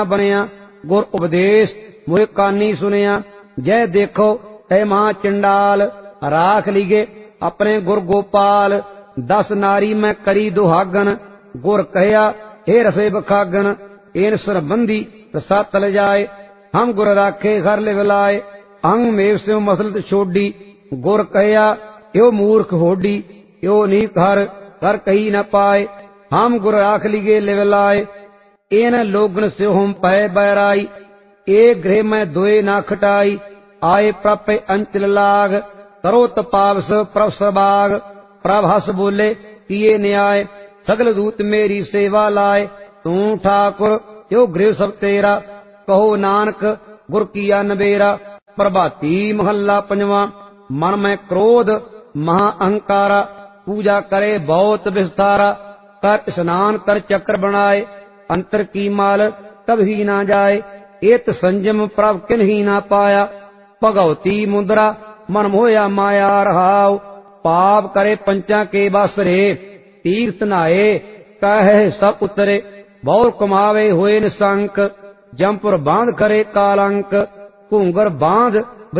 बनिया गुर उपदेश मोहे कानी सुनिया। जय देखो तय महा चंडाल राख लीगे अपने गुर गोपाल। 10 नारी मैं करी दुहागन गुर कहया हे रसे बखागन। इन सरबंधी रसा तल जाए हम गुर राखे घर ले विलाए। अंग मेव से मसलत छोड़ी गुर कहया यो मूर्ख होडी। यो नीक हर कर कही न पाए हम गुर राख लीगे ले विलाए। इन लोगन से हम पै बैराई एक गृह में दोए ना खटाई। आए प्रप अंचल लाग करो तपावस प्रभ सबाग। प्रभ हस बोले किए न्याय सगल दूत मेरी सेवा लाए। तू ठाकुर यो गृह सब तेरा कहो नानक गुर किया नबेरा। प्रभाती महला पंजवा मन में क्रोध महा अहंकारा। पूजा करे बहुत विस्तारा कर स्नान कर चक्र बनाए। अंतर की माल तब ही ना जाए एत संयम प्रभ किन ही ना पाया। भगवती मुद्रा मन मोया माया रहाव। पाप करे पंचा के बासरे तीर्थ नाए कहे सब उतरे। बहु कमावे हुए निशंक जमपुर बांध करे कालंक। घूंगर बांध